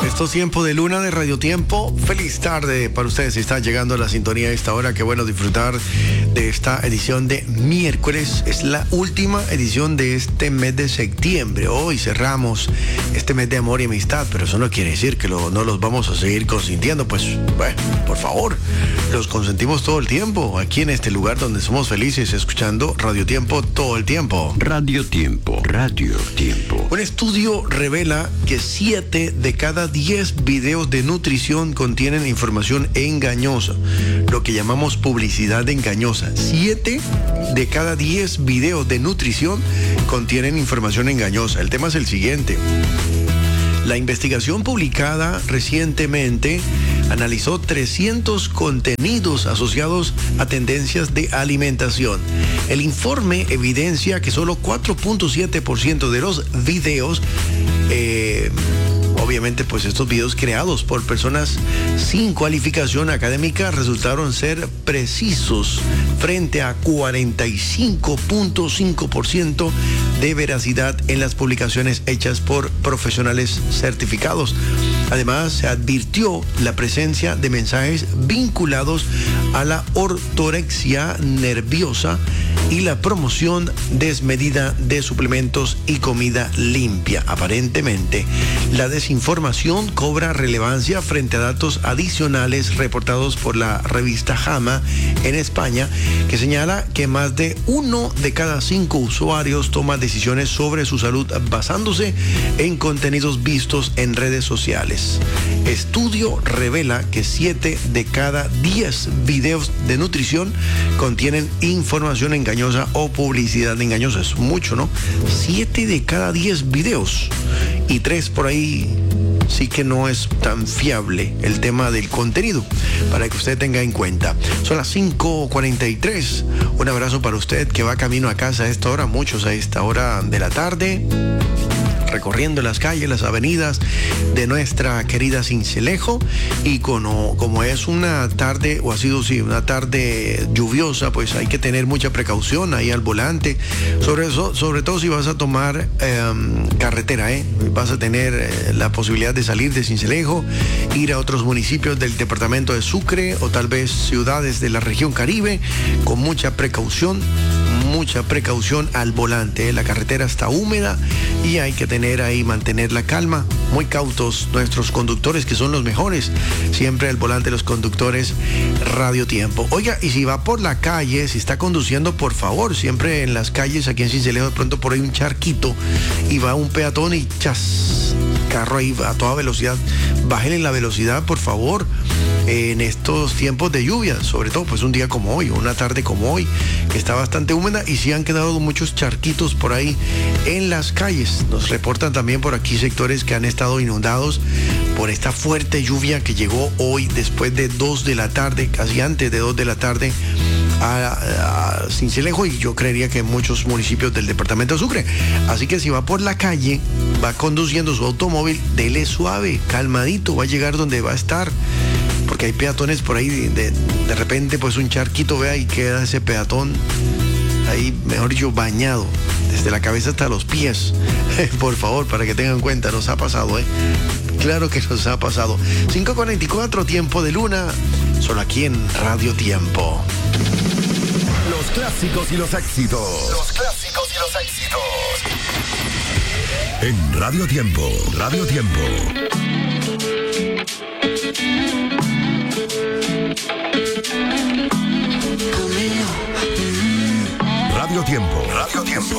estos tiempos de luna de Radio Tiempo, feliz tarde para ustedes si están llegando a la sintonía a esta hora. Qué bueno disfrutar de esta edición de miércoles. Es la última edición de este mes de septiembre. Hoy cerramos este mes de amor y amistad, pero eso no quiere decir que no los vamos a seguir consintiendo. Pues, bueno, por favor, los consentimos todo el tiempo aquí en este lugar donde somos felices escuchando Radio Tiempo todo el tiempo. Radio Tiempo, Radio Tiempo. Un estudio revela que 7 de cada 10 videos de nutrición contienen información engañosa, lo que llamamos publicidad engañosa. 7 de cada 10 videos de nutrición contienen información engañosa. El tema es el siguiente. La investigación publicada recientemente analizó 300 contenidos asociados a tendencias de alimentación. El informe evidencia que solo 4.7% de los videos, obviamente pues estos videos creados por personas sin cualificación académica resultaron ser precisos frente a 45.5% de veracidad en las publicaciones hechas por profesionales certificados. Además, se advirtió la presencia de mensajes vinculados a la ortorexia nerviosa y la promoción desmedida de suplementos y comida limpia. Aparentemente, la desinformación cobra relevancia frente a datos adicionales reportados por la revista JAMA en España, que señala que más de 1 de cada 5 usuarios toma decisiones sobre su salud basándose en contenidos vistos en redes sociales. Estudio revela que 7 de cada 10 videos de nutrición contienen información engañosa o publicidad engañosa. Es mucho, ¿no? 7 de cada 10 videos y 3 por ahí sí que no es tan fiable el tema del contenido, para que usted tenga en cuenta. Son las 5:43. Un abrazo para usted que va camino a casa a esta hora, muchos a esta hora de la tarde, recorriendo las calles, las avenidas de nuestra querida Sincelejo, y como es una tarde, o ha sido sí, una tarde lluviosa, pues hay que tener mucha precaución ahí al volante, sobre todo si vas a tomar carretera, vas a tener la posibilidad de salir de Sincelejo, ir a otros municipios del departamento de Sucre o tal vez ciudades de la región Caribe, con mucha precaución al volante. La carretera está húmeda y hay que mantener la calma. Muy cautos nuestros conductores, que son los mejores, siempre al volante los conductores Radio Tiempo. Oiga, y si va por la calle, si está conduciendo, por favor, siempre en las calles aquí en Sincelejo, de pronto por ahí un charquito y va un peatón y chas, carro ahí a toda velocidad, bájenle la velocidad, por favor, en estos tiempos de lluvia, sobre todo pues un día como hoy, una tarde como hoy, que está bastante húmeda, y sí han quedado muchos charquitos por ahí en las calles. Nos reportan también por aquí sectores que han estado inundados por esta fuerte lluvia que llegó hoy después de 2 de la tarde, casi antes de 2 de la tarde, a Sincelejo, y yo creería que en muchos municipios del departamento de Sucre. Así que si va por la calle, va conduciendo su automóvil, dele suave, calmadito, va a llegar donde va a estar, porque hay peatones por ahí, de repente pues un charquito, vea, y queda ese peatón ahí, mejor dicho, bañado desde la cabeza hasta los pies. Por favor, para que tengan en cuenta, nos ha pasado, claro que nos ha pasado. 5:44, tiempo de luna, solo aquí en Radio Tiempo. Los clásicos y los éxitos. Los clásicos y los éxitos. En Radio Tiempo. Radio Tiempo. Radio Tiempo. Radio Tiempo.